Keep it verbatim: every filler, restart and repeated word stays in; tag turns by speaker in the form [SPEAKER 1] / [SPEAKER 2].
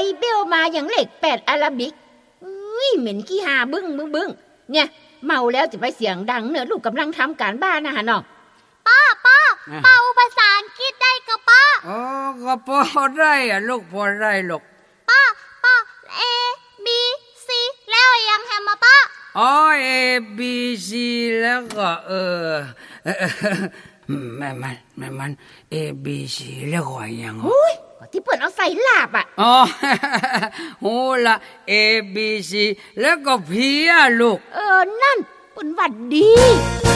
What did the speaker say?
[SPEAKER 1] เบี้ยวมาอย่างเลขแปดอาราบิกอุ้ยเหม็นขี้หาบึ้งบึ้งบึ้งเนี่ยเมาแล้วจะไปเสียงดังเนอะลูกกำลังทำการบ้านนะฮะน้อง
[SPEAKER 2] ป้าป้าเป่าภาษาอังกฤษได้ก็ป้า
[SPEAKER 3] อ๋อก็พอได้อะลูกพอได้ลูก
[SPEAKER 2] ป้าป้า A B C แล้วยังแฮมมาป้า
[SPEAKER 3] อ๋อ A B C แล้วก็เออแม่มันแม่มัน A B C แล้วก็ยัง
[SPEAKER 1] โอ้ยที่เปิดเอาใส่ลาบอ่ะ
[SPEAKER 3] อ๋อโหละ A B C แล้วก็ P อ่ะลูก
[SPEAKER 1] เออนั่นเปิ่นหวัดดี